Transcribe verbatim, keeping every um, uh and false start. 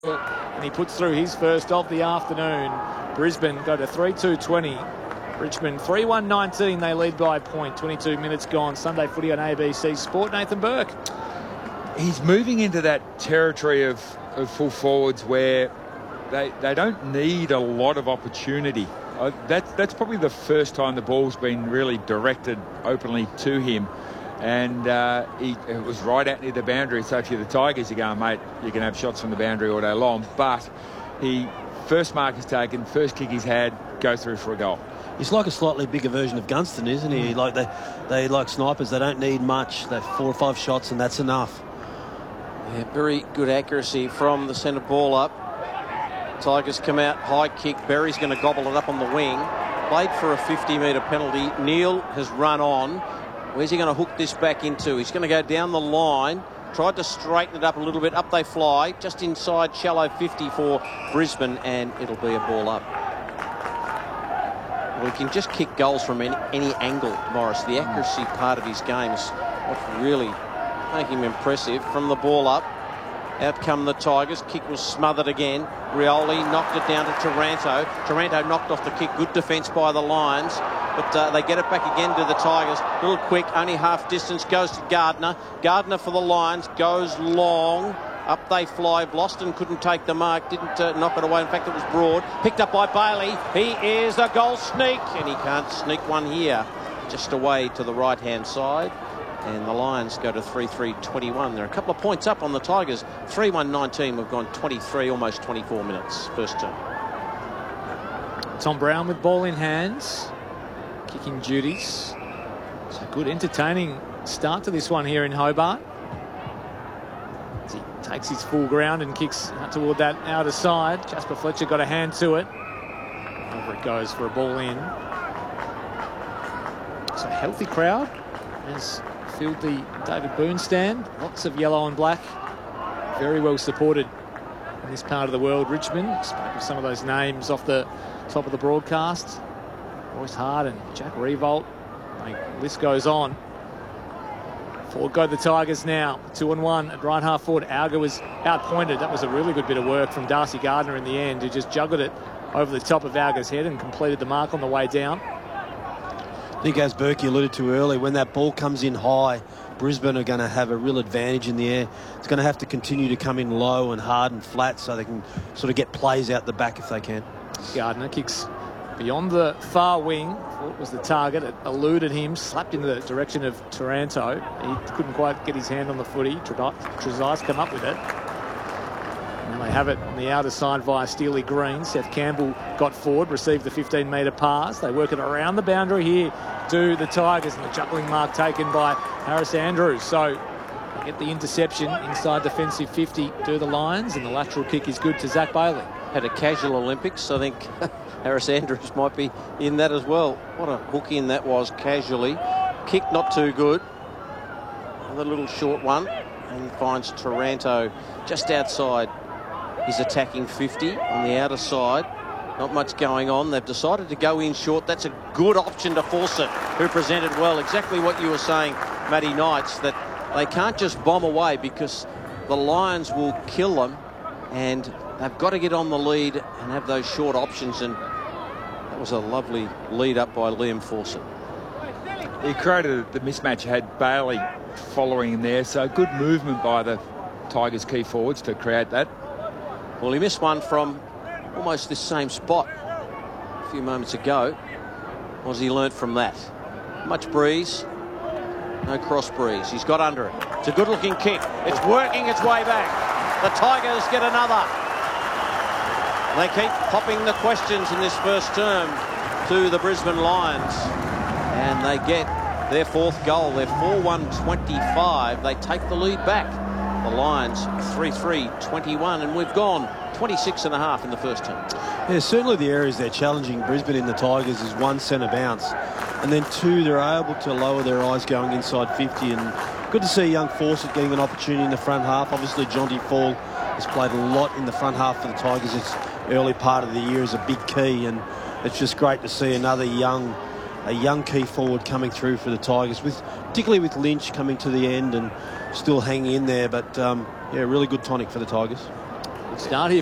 And he puts through his first of the afternoon. Brisbane go to three two twenty. Richmond three one nineteen. They lead by a point. twenty-two minutes gone. Sunday footy on A B C Sport. Nathan Burke. He's moving into that territory of, of full forwards where they they don't need a lot of opportunity. Uh, that's that's probably the first time the ball's been really directed openly to him. And uh, he, it was right out near the boundary. So if you're the Tigers, you're going, mate, you can have shots from the boundary all day long. But he, first mark is taken, first kick he's had, go through for a goal. He's like a slightly bigger version of Gunston, isn't he? Like they, they like snipers. They don't need much. They have four or five shots, and that's enough. Yeah, very good accuracy from the centre ball up. Tigers come out, high kick. Berry's going to gobble it up on the wing. Played for a fifty metre penalty. Neil has run on. Where's he going to hook this back into? He's going to go down the line. Tried to straighten it up a little bit. Up they fly. Just inside shallow fifty for Brisbane, and it'll be a ball up. Well, he can just kick goals from any, any angle, Morris. The accuracy part of his game is what really make him impressive. From the ball up, out come the Tigers. Kick was smothered again. Rioli knocked it down to Taranto. Taranto knocked off the kick. Good defence by the Lions. But uh, they get it back again to the Tigers. A little quick, only half distance, goes to Gardner. Gardner for the Lions, goes long. Up they fly. Bloston couldn't take the mark, didn't uh, knock it away. In fact, it was Broad. Picked up by Bailey. He is a goal sneak, and he can't sneak one here. Just away to the right-hand side. And the Lions go to three three twenty-one. They're a couple of points up on the Tigers. three one nineteen. We've gone twenty-three, almost twenty-four minutes. First term. Tom Brown with ball in hands. Kicking duties. So good, entertaining start to this one here in Hobart. As he takes his full ground and kicks out toward that outer side. Jasper Fletcher got a hand to it. Over it goes for a ball in. So a healthy crowd as filled the David Boone stand. Lots of yellow and black. Very well supported in this part of the world. Richmond. Spoke of some of those names off the top of the broadcast. Royce Hart and Jack Revolt. The list goes on. Forward go the Tigers now. Two and one at right half forward. Auger was outpointed. That was a really good bit of work from Darcy Gardner in the end, who just juggled it over the top of Auger's head and completed the mark on the way down. I think, as Berkey alluded to earlier, when that ball comes in high, Brisbane are going to have a real advantage in the air. It's going to have to continue to come in low and hard and flat so they can sort of get plays out the back if they can. Gardner kicks beyond the far wing. Thought was the target. It eluded him, slapped in the direction of Taranto. He couldn't quite get his hand on the footy. Trezise come up with it. And they have it on the outer side via Steely Green. Seth Campbell got forward, received the fifteen metre pass. They work it around the boundary here to the Tigers, and the juggling mark taken by Harris Andrews. So they get the interception inside defensive fifty to the Lions, and the lateral kick is good to Zach Bailey. Had a casual Olympics. I think Harris Andrews might be in that as well. What a hook in that was, casually. Kick not too good. Another little short one. And he finds Taranto just outside his attacking fifty on the outer side. Not much going on. They've decided to go in short. That's a good option to Fawcett, who presented well. Exactly what you were saying, Matty Knights, that they can't just bomb away because the Lions will kill them, and they've got to get on the lead and have those short options, and that was a lovely lead up by Liam Fawcett. He created the mismatch, had Bailey following him there, so good movement by the Tigers key forwards to create that. Well, he missed one from almost this same spot a few moments ago. What has he learnt from that? Much breeze, no cross breeze. He's got under it. It's a good-looking kick. It's working its way back. The Tigers get another. They keep popping the questions in this first term to the Brisbane Lions, and they get their fourth goal. They're four one twenty-five. They take the lead back. The Lions three three twenty-one, and we've gone twenty-six and a half in the first term. Yeah, certainly the areas they're challenging Brisbane in the Tigers is one, centre bounce, and then two, they're able to lower their eyes going inside fifty, and good to see young Fawcett getting an opportunity in the front half. Obviously, Jonty Fall has played a lot in the front half for the Tigers. It's early part of the year is a big key, and it's just great to see another young a young key forward coming through for the Tigers, with particularly with Lynch coming to the end and still hanging in there. But um, yeah, really good tonic for the Tigers. Start here